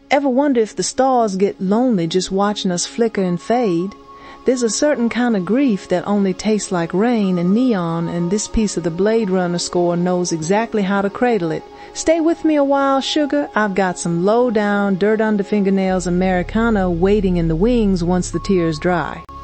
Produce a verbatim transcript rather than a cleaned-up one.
Ever wonder if the stars get lonely just watching us flicker and fade? There's a certain kind of grief that only tastes like rain and neon, and this piece of the Blade Runner score knows exactly how to cradle it. Stay with me a while, sugar. I've got some low-down, dirt-under-fingernails Americana waiting in the wings once the tears dry.